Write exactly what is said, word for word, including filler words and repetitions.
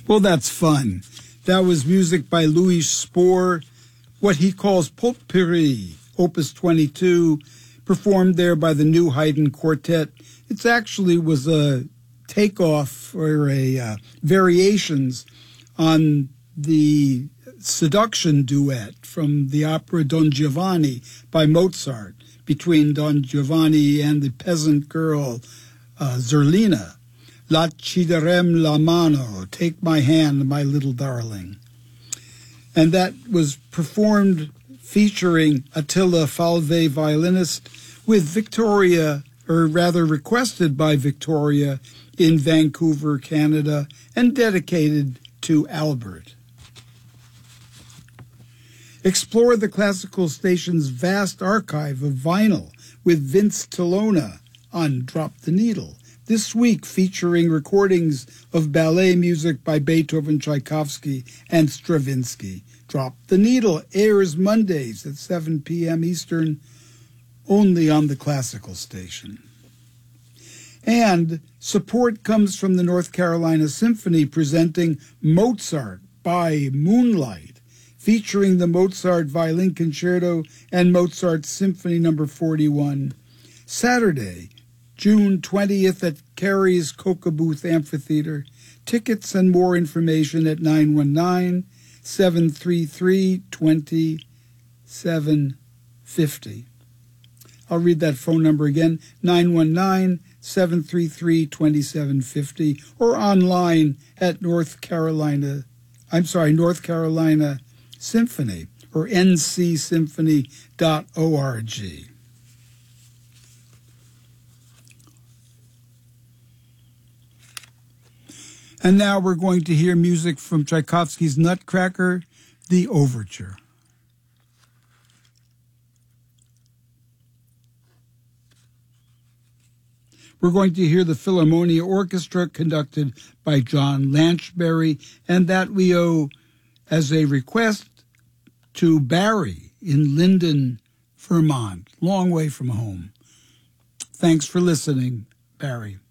Well, that's fun. That was music by Louis Spohr, what he calls Potpourri, Opus twenty-two, performed there by the New Haydn Quartet. It actually was a takeoff or a uh, variations on the Seduction duet from the opera Don Giovanni by Mozart between Don Giovanni and the peasant girl uh, Zerlina. La Ciderem la mano, take my hand, my little darling. And that was performed featuring Attila Falve, violinist, with Victoria, or rather requested by Victoria in Vancouver, Canada, and dedicated to Albert. Explore the classical station's vast archive of vinyl with Vince Tillona on Drop the Needle. This week featuring recordings of ballet music by Beethoven, Tchaikovsky, and Stravinsky. Drop the Needle airs Mondays at seven p.m. Eastern, only on the classical station. And support comes from the North Carolina Symphony presenting Mozart by Moonlight, featuring the Mozart Violin Concerto and Mozart Symphony number forty-one, Saturday, June twentieth at Carey's Coca-Booth Amphitheater. Tickets and more information at nine one nine, seven three three, two seven five zero. I'll read that phone number again, nine one nine, seven three three, two seven five zero, or online at North Carolina, I'm sorry, North Carolina Symphony, or n c symphony dot org. And now we're going to hear music from Tchaikovsky's Nutcracker, the Overture. We're going to hear the Philharmonia Orchestra conducted by John Lanchberry, and that we owe as a request to Barry in Linden, Vermont, long way from home. Thanks for listening, Barry.